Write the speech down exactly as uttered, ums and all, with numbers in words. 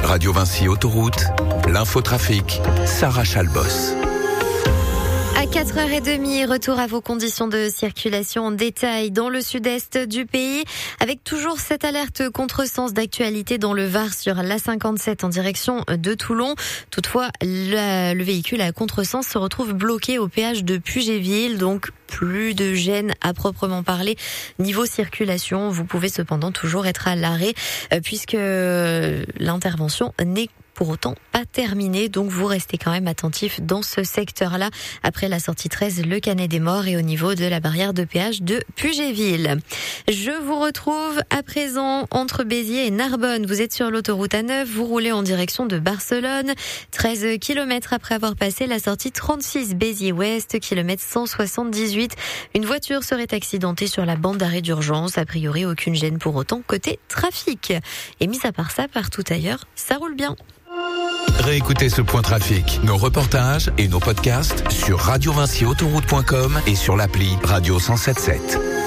Radio Vinci Autoroute, l'infotrafic, Sarah Chalbos. À quatre heures trente, retour à vos conditions de circulation en détail dans le sud-est du pays, avec toujours cette alerte contresens d'actualité dans le Var sur l'A cinquante-sept en direction de Toulon. Toutefois, le, le véhicule à contresens se retrouve bloqué au péage de Puget-Ville, donc plus de gêne à proprement parler. Niveau circulation, vous pouvez cependant toujours être à l'arrêt puisque l'intervention n'est pour autant pas terminé, donc vous restez quand même attentif dans ce secteur-là après la sortie treize, le Canet des Morts et au niveau de la barrière de péage de Puget-Ville. Je vous retrouve à présent entre Béziers et Narbonne. Vous êtes sur l'autoroute A neuf, vous roulez en direction de Barcelone, treize kilomètres après avoir passé la sortie trente-six Béziers-Ouest, kilomètre cent soixante-dix-huit. Une voiture serait accidentée sur la bande d'arrêt d'urgence, a priori aucune gêne pour autant côté trafic. Et mis à part ça, partout ailleurs, ça roule bien. Réécoutez ce point trafic, nos reportages et nos podcasts sur radio vinci autoroute point com et sur l'appli Radio cent soixante-dix-sept.